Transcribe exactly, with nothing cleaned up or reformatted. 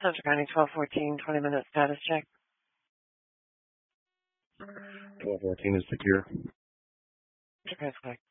Central County twelve fourteen, twenty minute status check. twelve fourteen is secure. Okay, quick.